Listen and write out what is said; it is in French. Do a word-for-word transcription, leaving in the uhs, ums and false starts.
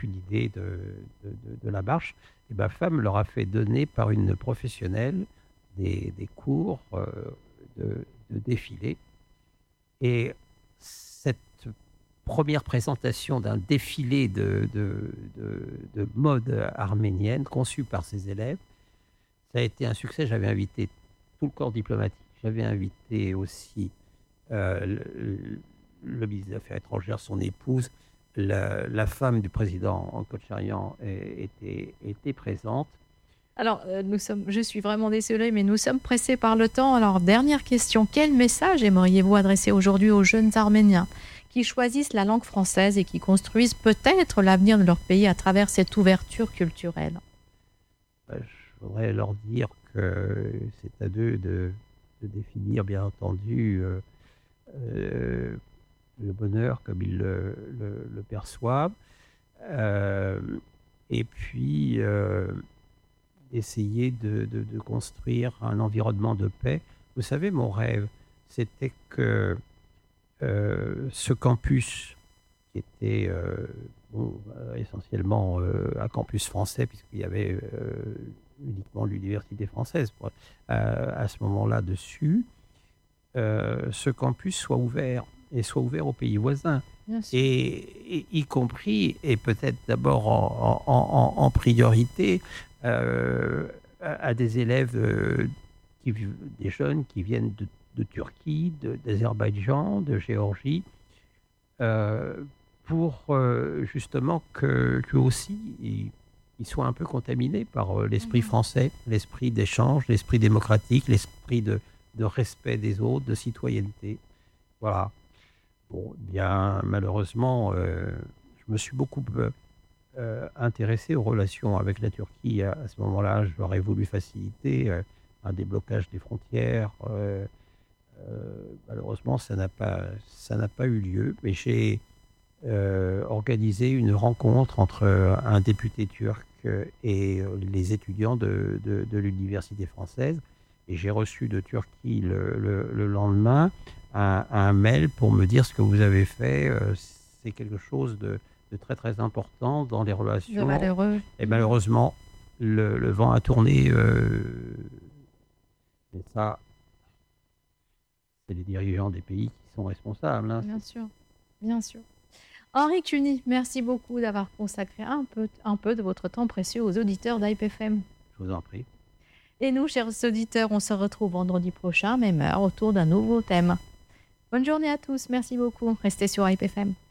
aucune idée de, de, de, de la marche. Et ma femme leur a fait donner par une professionnelle des, des cours euh, de, de défilé. Et cette première présentation d'un défilé de, de, de, de mode arménienne conçu par ses élèves, ça a été un succès. J'avais invité tout le corps diplomatique. J'avais invité aussi euh, le, le ministre des Affaires étrangères, son épouse, la, la femme du président Kocharyan était, était présente. Alors, euh, nous sommes, je suis vraiment désolée, mais nous sommes pressés par le temps. Alors, dernière question. Quel message aimeriez-vous adresser aujourd'hui aux jeunes Arméniens qui choisissent la langue française et qui construisent peut-être l'avenir de leur pays à travers cette ouverture culturelle? Je voudrais leur dire que c'est à eux de, de définir, bien entendu, euh, euh, le bonheur comme ils le, le, le perçoivent. Euh, et puis... Euh, essayer de, de, de construire un environnement de paix. Vous savez, mon rêve, c'était que euh, ce campus, qui était euh, bon, essentiellement euh, un campus français, puisqu'il y avait euh, uniquement l'université française pour, euh, à ce moment-là dessus, euh, ce campus soit ouvert, et soit ouvert aux pays voisins. Et, et y compris, et peut-être d'abord en, en, en, en priorité, Euh, à, à des élèves, euh, qui, des jeunes qui viennent de, de Turquie, de, d'Azerbaïdjan, de Géorgie, euh, pour euh, justement que, qu'eux aussi, ils, ils soient un peu contaminés par euh, l'esprit mmh. français, l'esprit d'échange, l'esprit démocratique, l'esprit de, de respect des autres, de citoyenneté. Voilà. Bon, bien, malheureusement, euh, je me suis beaucoup... Euh, Euh, intéressé aux relations avec la Turquie. À, à ce moment-là, j'aurais voulu faciliter euh, un déblocage des frontières. Euh, euh, malheureusement, ça n'a pas, ça n'a pas eu lieu. Mais j'ai euh, organisé une rencontre entre un député turc et les étudiants de, de, de l'université française. Et j'ai reçu de Turquie le, le, le lendemain un, un mail pour me dire ce que vous avez fait. Euh, c'est quelque chose de de très très important dans les relations. Malheureux. Et malheureusement, le, le vent a tourné. Euh, et ça, c'est les dirigeants des pays qui sont responsables. Hein. Bien sûr, bien sûr. Henri Cuny, merci beaucoup d'avoir consacré un peu, un peu de votre temps précieux aux auditeurs d'A I P F M. Je vous en prie. Et nous, chers auditeurs, on se retrouve vendredi prochain, même heure, autour d'un nouveau thème. Bonne journée à tous, merci beaucoup. Restez sur A I P F M.